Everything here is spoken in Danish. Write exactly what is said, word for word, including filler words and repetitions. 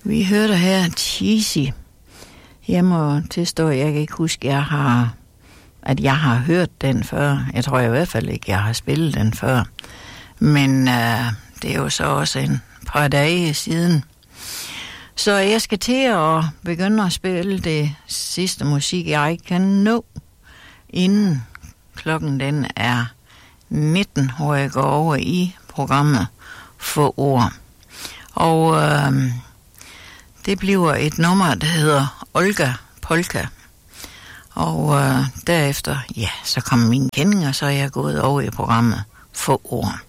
Vi hørte her Cheesy. Jeg må tilstå, at jeg kan ikke huske, jeg har, at jeg har hørt den før. Jeg tror i hvert fald ikke, jeg har spillet den før. Men øh, det er jo så også en par dage siden. Så jeg skal til at begynde at spille det sidste musik, jeg kan nå, inden klokken den er nitten, hvor jeg går over i programmet for ord. Og øh, det bliver et nummer, der hedder Olga Polka. Og øh, derefter, ja, så kommer mine kendinger, så er jeg gået over i programmet for ord.